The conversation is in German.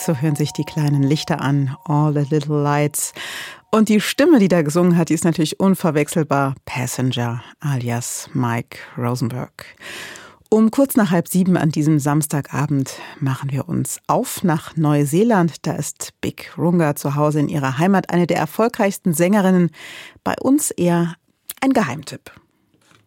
so hören sich die kleinen Lichter an, All the Little Lights. Und die Stimme, die da gesungen hat, die ist natürlich unverwechselbar. Passenger alias Mike Rosenberg. Um kurz nach 6:30 an diesem Samstagabend machen wir uns auf nach Neuseeland. Da ist Big Runga zu Hause in ihrer Heimat, eine der erfolgreichsten Sängerinnen. Bei uns eher ein Geheimtipp.